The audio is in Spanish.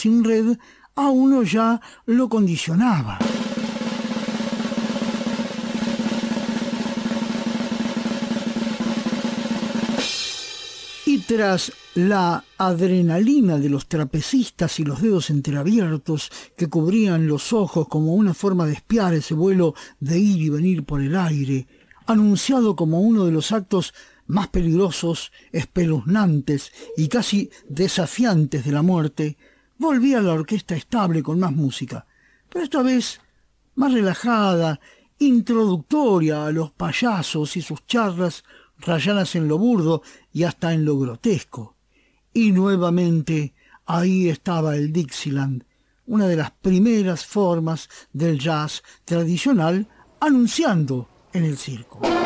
sin red a uno ya lo condicionaba. Y tras la adrenalina de los trapecistas y los dedos entreabiertos que cubrían los ojos como una forma de espiar ese vuelo de ir y venir por el aire, anunciado como uno de los actos más peligrosos, espeluznantes y casi desafiantes de la muerte, volvía la orquesta estable con más música, pero esta vez más relajada, introductoria a los payasos y sus charlas rayadas en lo burdo y hasta en lo grotesco. Y nuevamente ahí estaba el Dixieland, una de las primeras formas del jazz tradicional, anunciando en el circo.